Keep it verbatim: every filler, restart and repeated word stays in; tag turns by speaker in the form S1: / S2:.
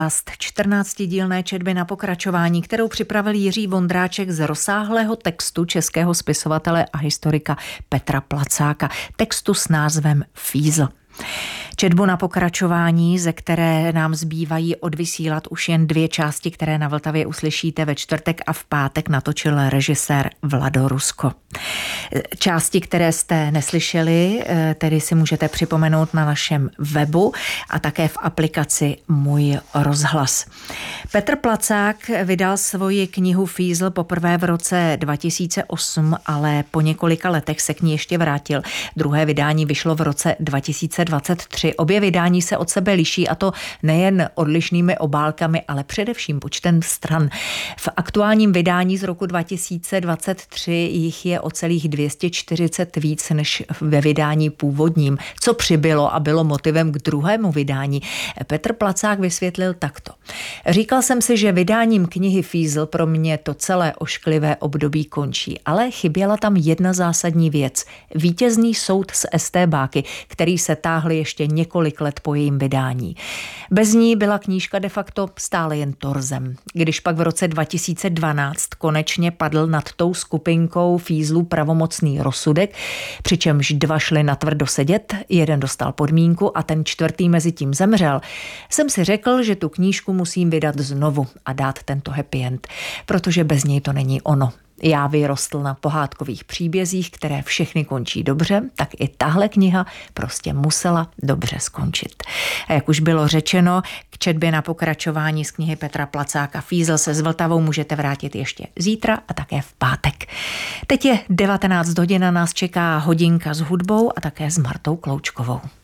S1: čtrnáctidílné četby na pokračování, kterou připravil Jiří Vondráček z rozsáhlého textu českého spisovatele a historika Petra Placáka, textu s názvem Fízl. Četbu na pokračování, ze které nám zbývají odvysílat už jen dvě části, které na Vltavě uslyšíte ve čtvrtek a v pátek, natočil režisér Vlado Rusko. Části, které jste neslyšeli, tedy si můžete připomenout na našem webu a také v aplikaci Můj rozhlas. Petr Placák vydal svoji knihu Fízl poprvé v roce dva tisíce osm, ale po několika letech se k ní ještě vrátil. Druhé vydání vyšlo v roce dva tisíce dvacet tři. Obě vydání se od sebe liší, a to nejen odlišnými obálkami, ale především počtem stran. V aktuálním vydání z roku dva tisíce dvacet tři jich je o celých dvě stě čtyřicet víc než ve vydání původním. Co přibylo a bylo motivem k druhému vydání, Petr Placák vysvětlil takto. Říkal jsem si, že vydáním knihy Fízl pro mě to celé ošklivé období končí, ale chyběla tam jedna zásadní věc. Vítězný soud s estébáky, který se táhl ještě několik let po jejím vydání. Bez ní byla knížka de facto stále jen torzem. Když pak v roce dva tisíce dvanáct konečně padl nad tou skupinkou Fízlů pravomocný rozsudek, přičemž dva šli natvrdo sedět, jeden dostal podmínku a ten čtvrtý mezi tím zemřel, jsem si řekl, že tu knížku musím vydat znovu a dát tento happy end, protože bez něj to není ono. Já vyrostl na pohádkových příbězích, které všechny končí dobře, tak i tahle kniha prostě musela dobře skončit. A jak už bylo řečeno, k četbě na pokračování z knihy Petra Placáka Fízl se s Vltavou můžete vrátit ještě zítra a také v pátek. Teď je devatenáct hodin a nás čeká hodinka s hudbou a také s Martou Kloučkovou.